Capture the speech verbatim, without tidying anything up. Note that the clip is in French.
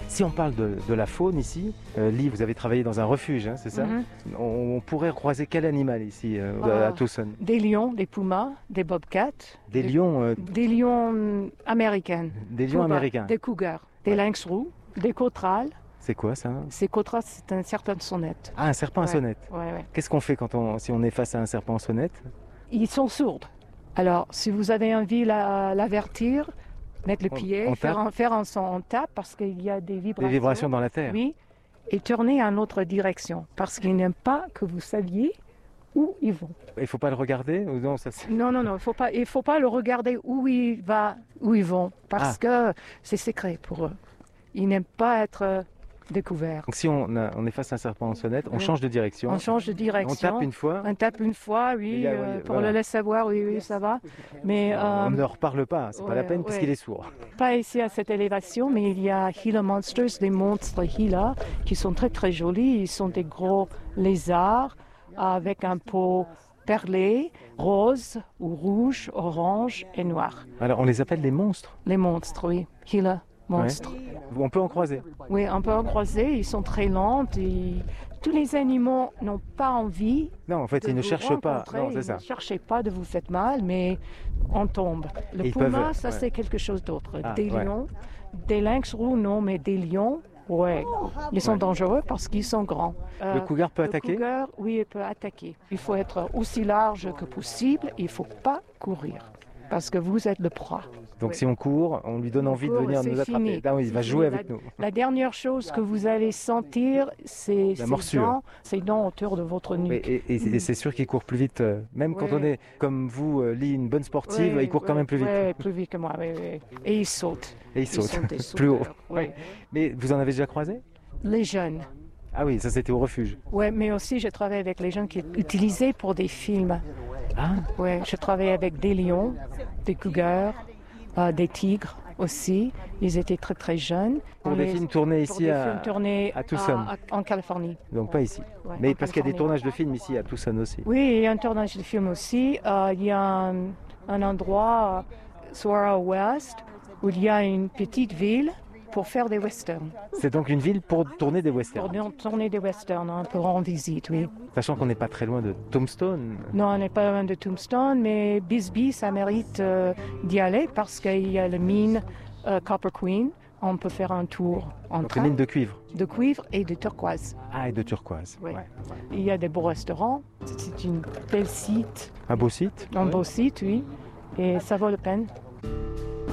Si on parle de, de la faune ici, euh, Lee, vous avez travaillé dans un refuge, hein, c'est ça? Mm-hmm. on, on pourrait croiser quel animal ici euh, à Ah, Tucson? Des lions, des pumas, des bobcats. Des lions, euh, Des lions américains. des lions Cougar, américains. Des cougars, des Ouais. lynx roux, des cautrales. C'est quoi ça? Ces cautrales, c'est un serpent de sonnette. Ah, un serpent à Ouais. sonnette. Ouais, ouais. Qu'est-ce qu'on fait quand on, si on est face à un serpent à sonnette? Ils sont sourds. Alors, si vous avez envie de la- l'avertir, mettre le On- pied, on faire tape un, faire un son, on tape parce qu'il y a des vibrations. Des vibrations dans la terre. Oui, et tourner en autre direction parce qu'ils n'aiment pas que vous saviez où ils vont. Il ne faut pas le regarder ou non, ça, c'est- Non, non, non, il faut pas, il faut pas le regarder où il va, où ils vont, parce que c'est secret pour eux. Ils n'aiment pas être euh, découverts. Donc si on, a- on est face à un serpent à sonnette, on Oui. change de direction. On change de On direction. tape une fois. On tape une fois, oui, Il y a- euh, oui, pour voilà. le laisser savoir, oui, oui, ça va. Mais euh, On ne leur parle pas, c'est pas la ouais, peine parce ouais. qu'il est sourd. pas ici à cette élévation, mais il y a Gila Monsters, des monstres Gila, qui sont très très jolis. Ils sont des gros lézards avec un peau perlé, rose ou rouge, orange et noir. Alors on les appelle les monstres. Les monstres, oui. Gila monstres. On peut en croiser. Oui, on peut en croiser. Ils sont très lents. Et tous les animaux n'ont pas envie. Non, en fait, de ils ne vous cherchent pas. rencontrer. Non, c'est Ils ça. Ne cherchez pas de vous faire mal, mais on tombe. Le Et ils puma, peuvent- ça ouais. c'est quelque chose d'autre. Ah, des ouais. lions, des lynx roux, non, mais des lions, ouais. Ils sont Ouais. dangereux parce qu'ils sont grands. Le Euh, cougar peut le attaquer. cougar, oui, il peut attaquer. Il faut être aussi large que possible. Il ne faut pas courir parce que vous êtes le proie. Donc Oui. si on court, on lui donne On envie de court, venir c'est nous attraper. fini. Ah oui, il C'est va fini. jouer La- avec nous. La dernière chose que vous allez sentir, c'est La ces morsure. dents, ces dents autour de votre Oui, nuque. et, et- et c'est sûr qu'il court plus vite. euh, Même quand Oui. on est comme vous, euh, Lee, une bonne sportive, Ouais, il court quand ouais, même plus vite. ouais, plus vite que moi, oui, oui. Et ils sautent. Et il Ils saute sont des plus haut. sauteurs, ouais. Mais vous en avez déjà croisé? Les jeunes. Ah oui, ça c'était au refuge. Ouais, mais aussi je travaille avec les jeunes qui sont utilisés pour des films. Ah, Ouais, je travaille avec des lions, des cougars, euh, des tigres aussi. Ils étaient très très jeunes. pour On des les- films tournés pour ici des à... films tournés à Tucson. à- à- en Californie. Donc pas ici. Ouais, Mais en parce qu'il y a des Californie. tournages de films ici à Tucson aussi. Oui, il y a un tournage de film aussi. Euh, il y a un, un endroit, euh, Saguaro West, où il y a une petite ville pour faire des westerns. C'est donc une ville pour tourner des Pour westerns. nous tourner des westerns, on peut rendre visite, oui. Sachant qu'on n'est pas très loin de Tombstone. Non, on n'est pas loin de Tombstone, mais Bisbee, ça mérite euh, d'y aller parce qu'il y a le mine euh, Copper Queen. On peut faire un tour en Donc train les mines de cuivre. de cuivre et de turquoise. Ah, et de turquoise. Oui. Ouais. Il y a des beaux restaurants. C'est une belle site, Un beau site. un Ouais. beau site, oui. Et ça vaut la peine.